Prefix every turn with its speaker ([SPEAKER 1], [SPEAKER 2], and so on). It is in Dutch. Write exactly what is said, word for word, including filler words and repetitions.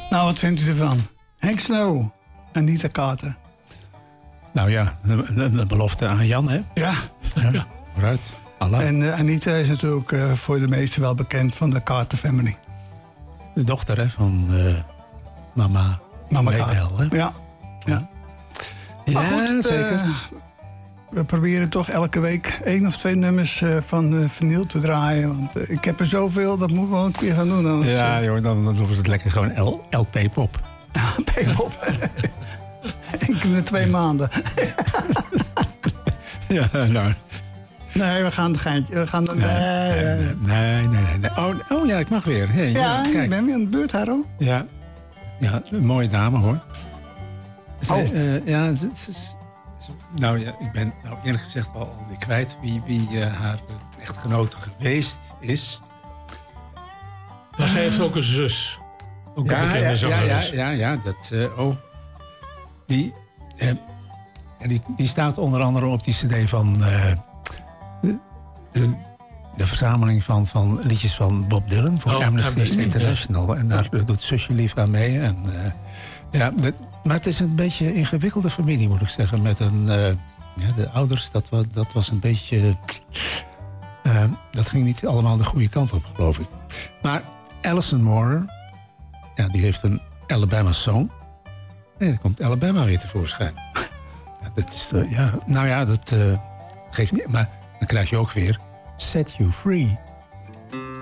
[SPEAKER 1] Nou, wat vindt u ervan? Henk Snow, Anita Carter.
[SPEAKER 2] Nou ja, de, de, de belofte aan Jan, hè?
[SPEAKER 1] Ja.
[SPEAKER 2] ja. Vooruit. Allah.
[SPEAKER 1] En uh, Anita is natuurlijk uh, voor de meesten wel bekend van de Carter Family.
[SPEAKER 2] De dochter, hè, van uh, mama
[SPEAKER 1] Mama
[SPEAKER 2] Maybelle, hè?
[SPEAKER 1] Ja. ja.
[SPEAKER 2] Ja,
[SPEAKER 1] maar goed,
[SPEAKER 2] zeker.
[SPEAKER 1] Uh, we proberen toch elke week één of twee nummers uh, van uh, vinyl te draaien. Want uh, ik heb er zoveel, dat moeten we wel een keer gaan doen. Anders,
[SPEAKER 2] ja, joh, dan, dan doen we het lekker gewoon L P-pop.
[SPEAKER 1] L P-pop. Enkele twee maanden.
[SPEAKER 2] ja, nou...
[SPEAKER 1] Nee, we gaan het geintje. We gaan het,
[SPEAKER 2] nee, nee, nee, nee, nee. Oh, oh ja, ik mag weer. Hey,
[SPEAKER 1] ja,
[SPEAKER 2] ja,
[SPEAKER 1] ik ben weer aan de beurt, Harro.
[SPEAKER 2] Ja, ja, een mooie dame, hoor. Zij,
[SPEAKER 1] oh.
[SPEAKER 2] Uh, ja, het is, nou ja, ik ben nou eerlijk gezegd al alweer kwijt wie, wie uh, haar echtgenote geweest is.
[SPEAKER 3] Maar zij heeft ook een zus. Ook
[SPEAKER 2] ja,
[SPEAKER 3] een bekende
[SPEAKER 2] ja,
[SPEAKER 3] zangeres.
[SPEAKER 2] ja, ja, ja, dat, uh, oh. Die, uh, die, die staat onder andere op die cd van... Uh, de, de, de verzameling van, van liedjes van Bob Dylan voor oh, Amnesty, Amnesty International. Ja. En daar doet zusje lief aan mee. En, uh, ja, dat, maar het is een beetje een ingewikkelde familie, moet ik zeggen. Met een, uh, ja, de ouders, dat was, dat was een beetje... Uh, dat ging niet allemaal de goede kant op, geloof ik. Maar Alison Moore, ja, die heeft een Alabama song. Nee, dan komt Alabama weer tevoorschijn. ja, dat is, uh, ja, nou ja, dat uh, geeft niet... Maar dan krijg je ook weer Set You Free.